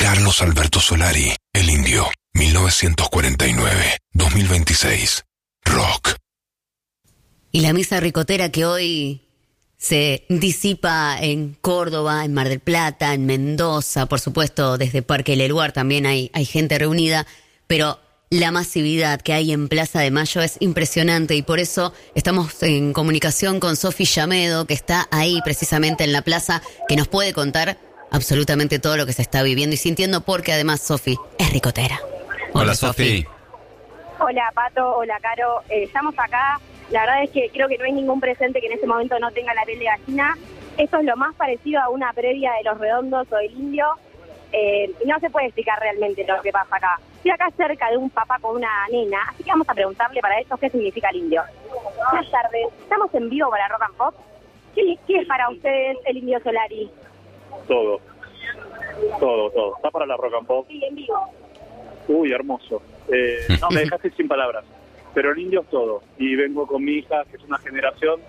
Carlos Alberto Solari, El Indio, 1949-2026. Rock. Y la misa ricotera que hoy se disipa en Córdoba, en Mar del Plata, en Mendoza, por supuesto desde Parque Leluar también hay gente reunida, pero la masividad que hay en Plaza de Mayo es impresionante y por eso estamos en comunicación con Sofi Llamedo, que está ahí precisamente en la plaza, que nos puede contar absolutamente todo lo que se está viviendo y sintiendo, porque además Sofi es ricotera. Hola Sofi. Hola Pato, hola Caro, estamos acá. La verdad es que creo que no hay ningún presente que en este momento no tenga la piel de gallina. Esto es lo más parecido a una previa de Los Redondos o del Indio. Y no se puede explicar realmente lo que pasa acá. Estoy acá cerca de un papá con una nena, así que vamos a preguntarle para ellos qué significa el Indio. Buenas tardes, estamos en vivo para Rock and Pop. ¿Qué es para ustedes el Indio Solari? Todo. Está para la Rock and Pop. Sí, en vivo. Uy, hermoso. No, me dejaste sin palabras. Pero el Indio es todo. Y vengo con mi hija, que es una generación,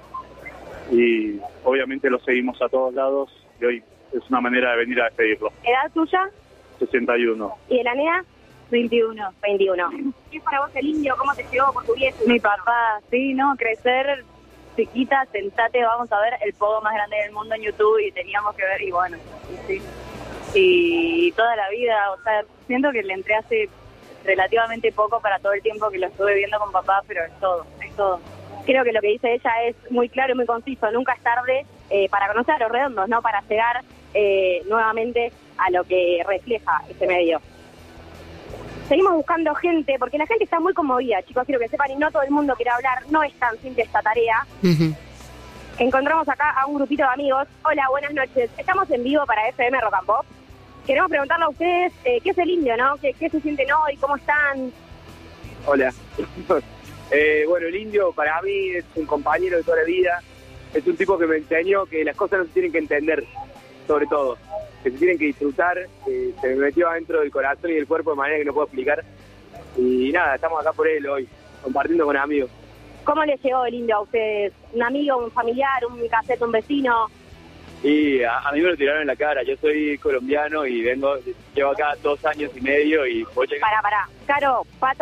y obviamente lo seguimos a todos lados, y hoy es una manera de venir a despedirlo. ¿Edad tuya? 61. ¿Y de la nena? 21. ¿Qué es para vos el Indio? ¿Cómo te llegó por tu viejo? Mi papá, sí, ¿no? Crecer chiquita, sentate, vamos a ver el pogo más grande del mundo en YouTube y teníamos que ver, y bueno, sí. Y toda la vida, o sea, siento que le entré hace relativamente poco para todo el tiempo que lo estuve viendo con papá, pero es todo. Creo que lo que dice ella es muy claro y muy conciso. Nunca es tarde para conocer a Los Redondos, ¿no? Para llegar nuevamente a lo que refleja este medio. Seguimos buscando gente, porque la gente está muy conmovida, chicos, quiero que sepan, y no todo el mundo quiere hablar, no es tan simple esta tarea. Uh-huh. Encontramos acá a un grupito de amigos. Hola, buenas noches. Estamos en vivo para FM Rock and Pop. Queremos preguntarle a ustedes qué es el Indio, ¿no? ¿Qué se sienten hoy? ¿Cómo están? Hola. Bueno, el Indio para mí es un compañero de toda la vida. Es un tipo que me enseñó que las cosas no se tienen que entender, sobre todo. Que se tienen que disfrutar. Se me metió adentro del corazón y del cuerpo de manera que no puedo explicar. Y nada, estamos acá por él hoy, compartiendo con amigos. ¿Cómo les llegó el Indio a ustedes? ¿Un amigo, un familiar, un casete, un vecino? Y a mí me lo tiraron en la cara. Yo soy colombiano y llevo acá 2 años y medio y voy a... Pará. Caro, Pato.